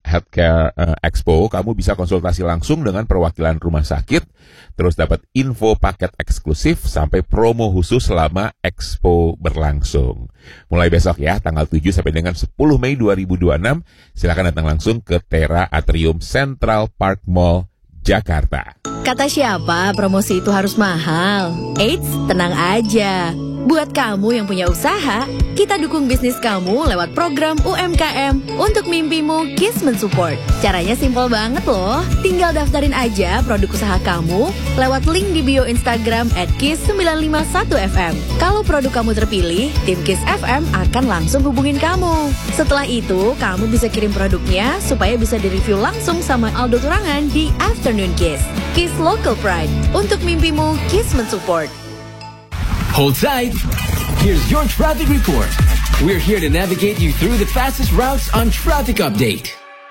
Healthcare Expo, kamu bisa konsultasi langsung dengan perwakilan rumah sakit, terus dapat info paket eksklusif sampai promo khusus selama Expo berlangsung. Mulai besok ya, tanggal 7 sampai dengan 10 Mei 2026, silakan datang langsung ke Tera Atrium Central Park Mall, Jakarta. Kata siapa promosi itu harus mahal? Eits, tenang aja. Buat kamu yang punya usaha, kita dukung bisnis kamu lewat program UMKM untuk mimpimu KIS mensupport. Caranya simpel banget loh. Tinggal daftarin aja produk usaha kamu lewat link di bio Instagram @KIS951FM. Kalau produk kamu terpilih, tim KIS FM akan langsung hubungin kamu. Setelah itu, kamu bisa kirim produknya supaya bisa direview langsung sama Aldo Turangan di Afternoon KIS. KIS Local Pride. Untuk mimpimu, KIS mensupport. Hold tight. Here's your traffic report. We're here to navigate you through the fastest routes on Traffic Update.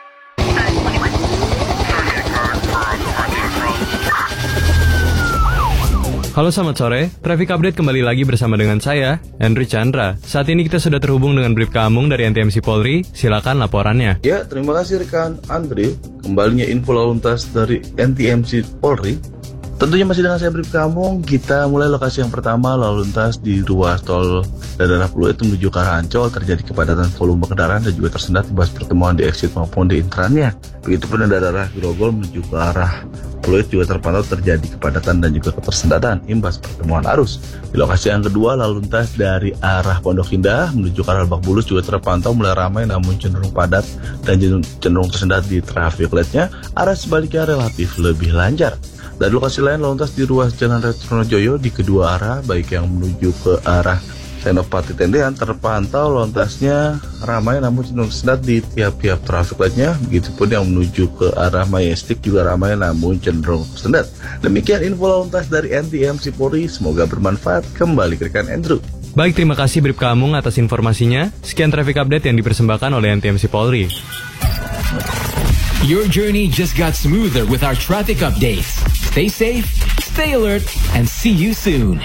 Halo, selamat sore. Traffic Update kembali lagi bersama dengan saya, Henry Chandra. Saat ini kita sudah terhubung dengan Bribka Amung dari NTMC Polri. Silakan laporannya. Ya, terima kasih rekan Andre. Kembalinya info lalu lintas dari NTMC Polri. Tentunya masih dengan saya Bribka Amung. Kita mulai lokasi yang pertama, lalu lintas di ruas tol Daerah Pluit menuju ke arah Ancol, terjadi kepadatan volume kendaraan dan juga tersendat imbas pertemuan di exit maupun di intrannya. Begitupun dari daerah Grogol menuju ke arah Pluit juga terpantau terjadi kepadatan dan juga ketersendatan imbas pertemuan arus. Di lokasi yang kedua, lalu lintas dari arah Pondok Indah menuju ke arah Lebak Bulus juga terpantau mulai ramai namun cenderung padat dan cenderung tersendat di traffic light-nya. Arah sebaliknya relatif lebih lancar. Dari lokasi lain, lalu lintas di ruas Jalan Retronojoyo di kedua arah, baik yang menuju ke arah Senopati Tendean, terpantau lalu lintasnya ramai namun cenderung tersendat di tiap-tiap traffic light-nya. Begitupun yang menuju ke arah Majestic juga ramai namun cenderung tersendat. Demikian info lalu lintas dari NTMC Polri, semoga bermanfaat. Kembali ke rekan Andrew. Baik, terima kasih Bribka Amung atas informasinya. Sekian Traffic Update yang dipersembahkan oleh NTMC Polri. Your journey just got smoother with our traffic updates. Stay safe, stay alert, and see you soon.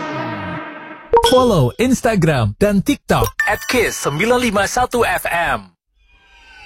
Follow Instagram dan TikTok @KIS951FM.